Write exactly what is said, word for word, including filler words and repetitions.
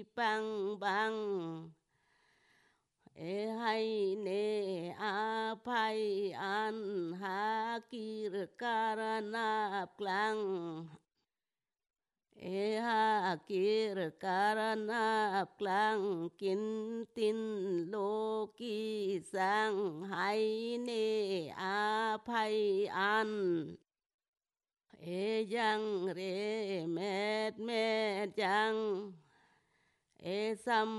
ปังบังเอให้เนอาภัยอันหากิรการนาบกลังเอหากิรการนาบกลังกินตินโลกีสังให้เนอาภัยอันเอยังเรแมดแมดจังเอซัม